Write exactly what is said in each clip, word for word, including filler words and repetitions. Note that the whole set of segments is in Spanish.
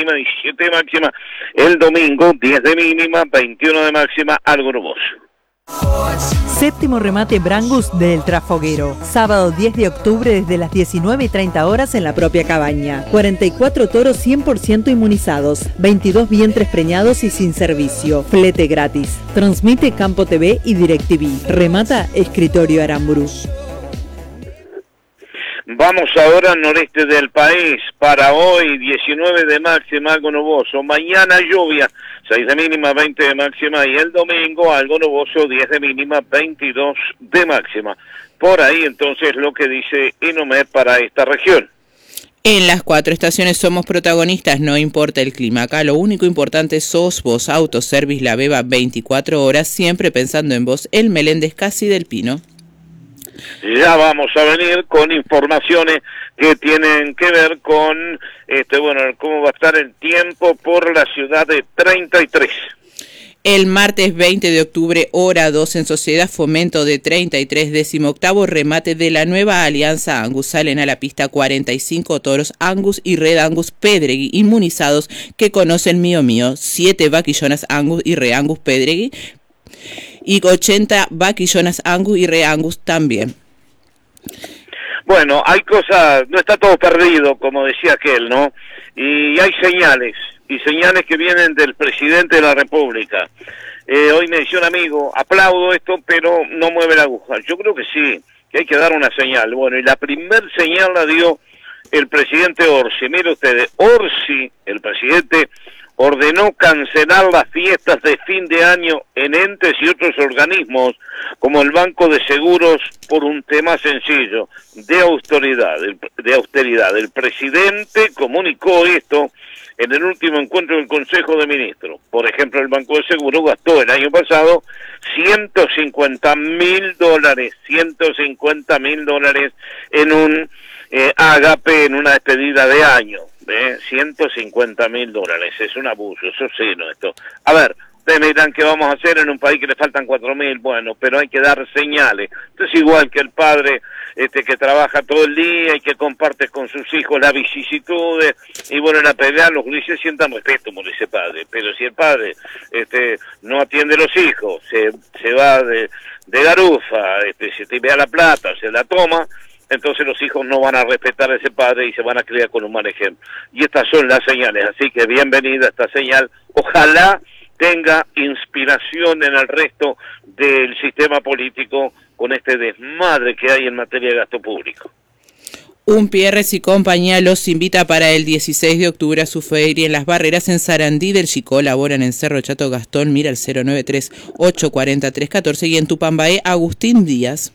mínima, diecisiete de máxima. El domingo, diez de mínima, veintiuno de máxima, algo nuboso. Séptimo remate Brangus del Trafoguero. Sábado diez de octubre desde las diecinueve y treinta horas en la propia cabaña. cuarenta y cuatro toros cien por ciento inmunizados. veintidós vientres preñados y sin servicio. Flete gratis. Transmite Campo T V y DirecTV. Remata Escritorio Aramburu. Vamos ahora al noreste del país. Para hoy, diecinueve de máxima, algo nuboso. Mañana lluvia, seis de mínima, veinte de máxima. Y el domingo, algo nuboso, diez de mínima, veintidós de máxima. Por ahí, entonces, lo que dice Inomed para esta región. En las cuatro estaciones somos protagonistas, no importa el clima. Acá lo único importante sos vos. Autoservice La Beba, veinticuatro horas, siempre pensando en vos. El Meléndez Casi del Pino. Ya vamos a venir con informaciones que tienen que ver con, este, bueno, cómo va a estar el tiempo por la ciudad de treinta y tres. El martes veinte de octubre, hora dos, en Sociedad Fomento de treinta y tres, decimoctavo remate de la nueva Alianza Angus. Salen a la pista cuarenta y cinco toros Angus y Red Angus Pedregui inmunizados que conocen Mío Mío. siete vaquillonas Angus y Red Angus Pedregui. Y ochenta vaquillonas Angus y Re Angus también. Bueno, hay cosas, no está todo perdido, como decía aquel, ¿no? Y hay señales, y señales que vienen del presidente de la República. Eh, hoy me decía un amigo, aplaudo esto, pero no mueve la aguja. Yo creo que sí, que hay que dar una señal. Bueno, y la primer señal la dio el presidente Orsi. Mire ustedes, Orsi, el presidente, ordenó cancelar las fiestas de fin de año en entes y otros organismos como el Banco de Seguros por un tema sencillo, de austeridad. De austeridad. El presidente comunicó esto en el último encuentro del Consejo de Ministros. Por ejemplo, el Banco de Seguros gastó el año pasado ciento cincuenta mil dólares, ciento cincuenta mil dólares en un eh, ágape, en una despedida de año. ¿Eh? ciento cincuenta mil dólares, es un abuso, eso sí, ¿no? Esto. A ver, ustedes me dirán qué vamos a hacer en un país que le faltan cuatro mil, bueno, pero hay que dar señales. Esto es igual que el padre este que trabaja todo el día y que comparte con sus hijos las vicisitudes, y bueno, en la pelea los gurises sientan respeto por ese padre, pero si el padre este no atiende a los hijos, se, se va de, de garufa, este, se tira la plata, se la toma, entonces los hijos no van a respetar a ese padre y se van a criar con un mal ejemplo. Y estas son las señales, así que bienvenida esta señal. Ojalá tenga inspiración en el resto del sistema político con este desmadre que hay en materia de gasto público. Umpierres y compañía los invita para el dieciséis de octubre a su feria en Las Barreras en Sarandí del Chicó. Laboran en Cerro Chato Gastón, mira el cero nueve tres, ocho cuatro cero, tres uno cuatro, y en Tupambaé Agustín Díaz.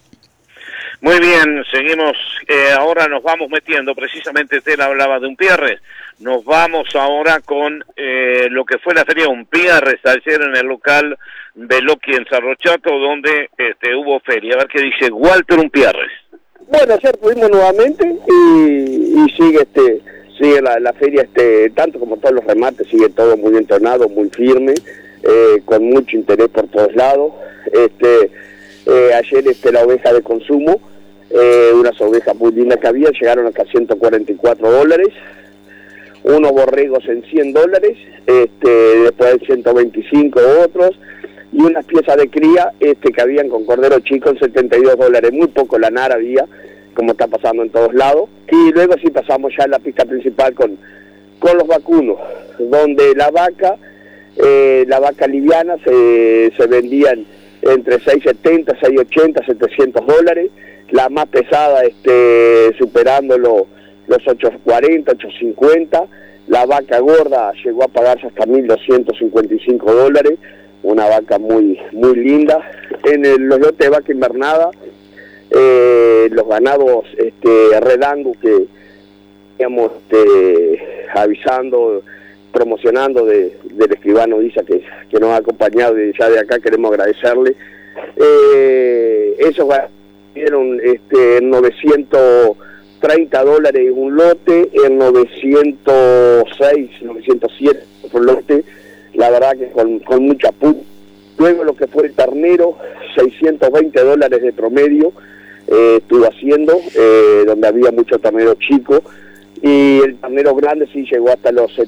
Muy bien, seguimos, eh, ahora nos vamos metiendo, precisamente usted hablaba de Umpierres, nos vamos ahora con eh, lo que fue la feria Umpierres ayer en el local Veloqui en Cerro Chato, donde este, hubo feria. A ver qué dice Walter Umpierres. Bueno, ayer fuimos nuevamente y, y sigue este sigue la, la feria, este tanto como todos los remates, sigue todo muy entonado, muy firme, eh, con mucho interés por todos lados. Este eh, ayer este la oveja de consumo, eh, unas ovejas muy lindas que había, llegaron hasta ciento cuarenta y cuatro dólares, unos borregos en cien dólares, este después de ciento veinticinco otros, y unas piezas de cría este que habían con cordero chico en setenta y dos dólares, muy poco lanar había, como está pasando en todos lados. Y luego sí pasamos ya a la pista principal con, con los vacunos, donde la vaca, eh, la vaca liviana se, se vendían entre seiscientos setenta, seiscientos ochenta, setecientos dólares, la más pesada este, superando lo, los ochocientos cuarenta, ochocientos cincuenta, la vaca gorda llegó a pagarse hasta mil doscientos cincuenta y cinco dólares, una vaca muy muy linda. En el, los lotes de vaca invernada, eh, los ganados este, Red Angus que digamos este, avisando, promocionando de, del escribano Isa que, que nos ha acompañado y ya de acá queremos agradecerle. Eh, esos dieron este, novecientos treinta dólares un lote, en novecientos seis, novecientos siete otro lote, la verdad que con, con mucha puta. Luego lo que fue el ternero, seiscientos veinte dólares de promedio, eh, estuvo haciendo, eh, donde había mucho ternero chico, y el ternero grande sí llegó hasta los